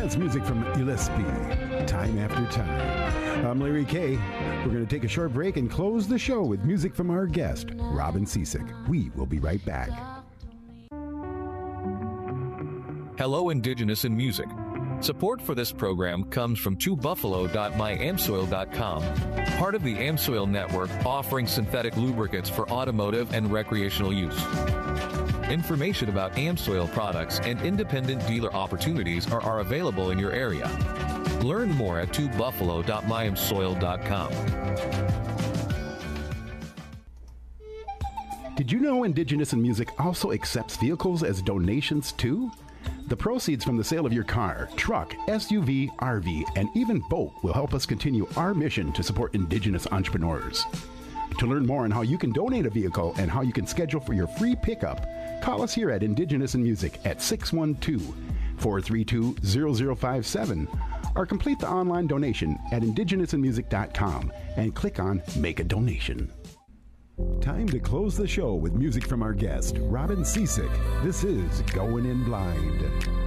That's music from Gillespie, Time After Time. I'm Larry Kay. We're going to take a short break and close the show with music from our guest, Robin Sisek. We will be right back. Hello, Indigenous in Music. Support for this program comes from twobuffalo.myamsoil.com, part of the Amsoil Network offering synthetic lubricants for automotive and recreational use. Information about Amsoil products and independent dealer opportunities are available in your area. Learn more at twobuffalo.myamsoil.com. Did you know Indigenous in Music also accepts vehicles as donations too? The proceeds from the sale of your car, truck, SUV, RV, and even boat will help us continue our mission to support Indigenous entrepreneurs. To learn more on how you can donate a vehicle and how you can schedule for your free pickup, call us here at Indigenous in Music at 612-432-0057 or complete the online donation at indigenousinmusic.com and click on Make a Donation. Time to close the show with music from our guest, Robin Sisek. This is Going In Blind.